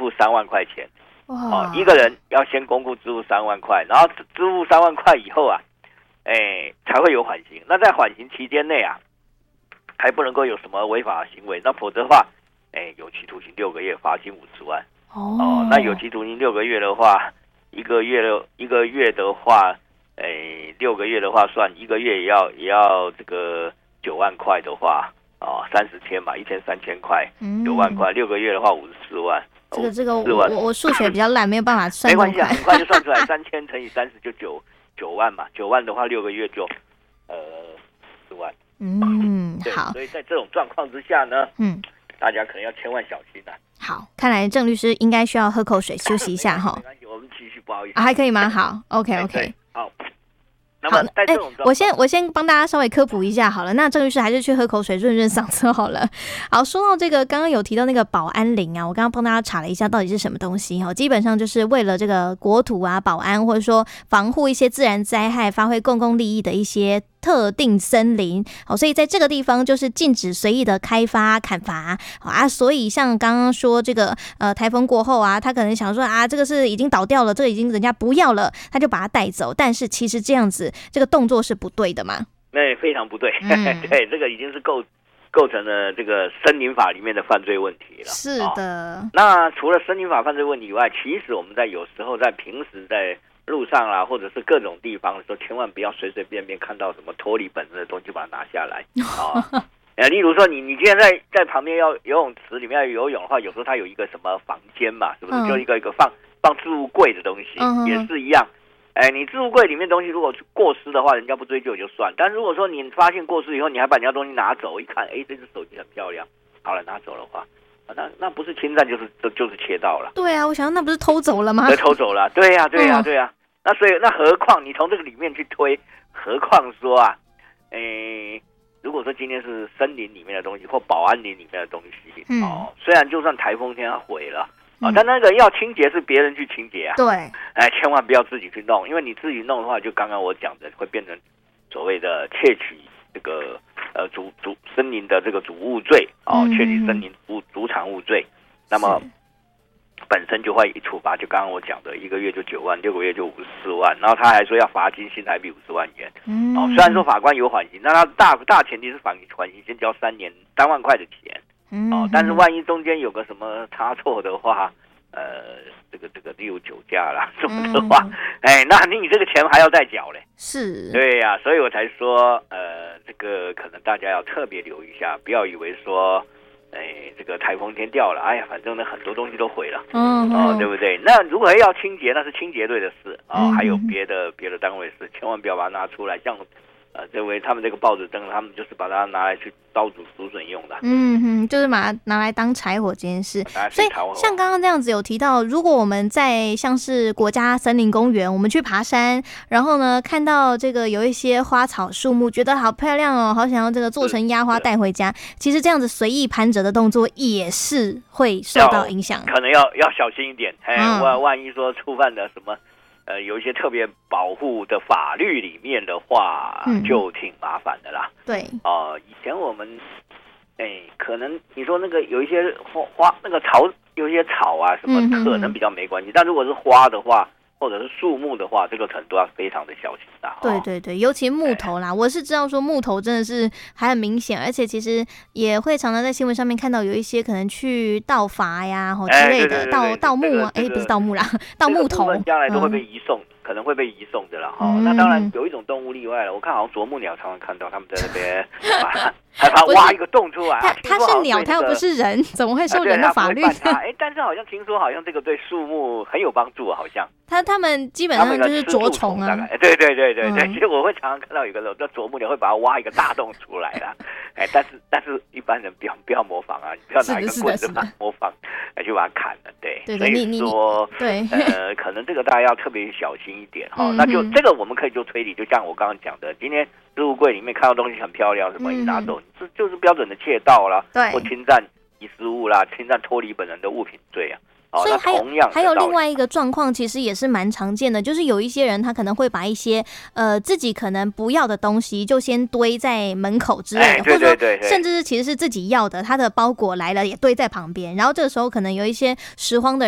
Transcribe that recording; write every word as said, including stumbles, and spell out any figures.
付三万块钱。 哦， 一个人要先公布支付三万块，然后支付三万块以后啊，哎，才会有缓刑。那在缓刑期间内啊，还不能够有什么违法行为，那否则的话，哎，有期徒刑六个月，罚金五十万。 哦， 哦，那有期徒刑六个月的话，一个月的一个月的话，哎，六个月的话算一个月也要也要这个九万块的话，哦，三十天嘛，一天三千块，九万块，六个月的话五十四万。 这个这个我我我数学比较烂，没有办法算。 没关系啊，很快就算出来，三千乘以三十就九九万嘛，九万的话六个月就呃四万。 嗯，好。 所以在这种状况之下呢， 嗯， 大家可能要千万小心啊。 好，看来郑律师应该需要喝口水休息一下哈。 没关系，我们继续，不好意思。 啊，还可以吗？好 ，OK OK。 好。那么在这种状况， 我先我先帮大家稍微科普一下好了。那郑律师还是去喝口水润润嗓子好了。好，说到这个，刚刚有提到那个保安铃啊，我刚刚帮大家查了一下，到底是什么东西哈？基本上就是为了这个国土啊保安，或者说防护一些自然灾害，发挥公共利益的一些特定森林。好，所以在这个地方就是禁止随意的开发、砍伐。好啊，所以像刚刚说这个呃台风过后啊，他可能想说啊，这个是已经倒掉了，这个已经人家不要了，他就把它带走。但是其实这样子。这个动作是不对的嘛？ 那非常不对， 嗯、 对，这个已经是构构成了这个森林法里面的犯罪问题了。 是的、哦。 那除了森林法犯罪问题以外，其实我们在有时候在平时在路上啦，或者是各种地方的时候，千万不要随随便便看到什么脱离本身的东西就把它拿下来啊。呃、哦，例如说你你今天在在旁边要游泳池里面要游泳的话，有时候它有一个什么房间嘛，是不是？嗯、就一个一个放放置物柜的东西，嗯、也是一样。哎，你置物柜里面东西如果过失的话，人家不追究就算。但如果说你发现过失以后，你还把人家东西拿走，一看，哎，这只手机很漂亮，好了，拿走的话，那那不是侵占就是就是窃盗了。 对啊，我想那不是偷走了吗？ 对，偷走了。对呀、啊，对呀、啊，对呀、啊。那所以那何况你从这个里面去推，何况说啊，哎，如果说今天是森林里面的东西或保安林里面的东西，嗯、哦，虽然就算台风天它毁了。啊、哦，但那个要清洁是别人去清洁啊。 对， 哎，千万不要自己去弄，因为你自己弄的话，就刚刚我讲的，会变成所谓的窃取这个呃主主森林的这个主物罪哦，窃取森林主主产物罪，那么本身就会处罚，就刚刚我讲的，一个月就九万，六个月就五十四万，然后他还说要罚金新台币五十万元。嗯，哦，虽然说法官有缓刑，但他大大前提是缓缓刑先交三年三万块的钱。哦，但是万一中间有个什么差错的话，呃，这个这个例如酒驾啦什么的话，嗯、哎，那你这个钱还要再缴嘞。 是， 对呀、啊，所以我才说，呃，这个可能大家要特别留意一下，不要以为说，哎，这个台风天掉了，哎呀，反正呢很多东西都毁了，嗯，哦，对不对？那如果要清洁，那是清洁队的事啊、哦嗯，还有别的别的单位事，千万不要把它拿出来，像。呃，这位他们这个报纸灯，他们就是把它拿来去烧煮竹笋用的。 嗯哼，就是把它拿来当柴火这件事。所以像刚刚这样子有提到，如果我们在像是国家森林公园，我们去爬山，然后呢看到这个有一些花草树木，觉得好漂亮哦，好想要这个做成压花带回家。其实这样子随意攀折的动作也是会受到影响， 可能要要小心一点。哎，万、嗯、万一说触犯了什么。呃，有一些特别保护的法律里面的话，嗯、就挺麻烦的啦。 对， 哦、呃，以前我们，哎，可能你说那个有一些花花那个草，有一些草啊什么，可能比较没关系。嗯、但如果是花的话，或者是树木的话，这个程度要非常的小心的。 对对对，尤其木头啦，我是知道说木头真的是还很明显，而且其实也会常常在新闻上面看到有一些可能去盗伐呀或之类的盗盗木啊，哎、这個，不是盗木啦，盗木头， 将来都会被移送。嗯可能会被移送的了哈、嗯，那当然有一种动物例外了。我看好像啄木鸟常常看到他们在那边还把它挖一个洞出来。 它它是鸟，它又不是人，怎么会受人的法律？ 哎，但是好像听说好像这个对树木很有帮助，好像。 它它们基本上就是啄虫啊。 对对对对对，其实我会常常看到有个人叫啄木鸟会把它挖一个大洞出来啦。哎，但是但是一般人不要不要模仿啊，你不要拿一个棍子把它模仿，来去把它砍了。对， 对所以说对呃，可能这个大家要特别小心一点哈。那就这个我们可以做推理，就像我刚刚讲的，今天置物柜里面看到东西很漂亮，什么一拿走，这、嗯、就是标准的窃盗啦， 对， 或侵占遗失物啦，侵占脱离本人的物品罪啊。 所以还有还有另外一个状况，其实也是蛮常见的，就是有一些人他可能会把一些呃自己可能不要的东西就先堆在门口之类的， 哎、对对对对， 或者说甚至是其实是自己要的，他的包裹来了也堆在旁边，然后这个时候可能有一些拾荒的人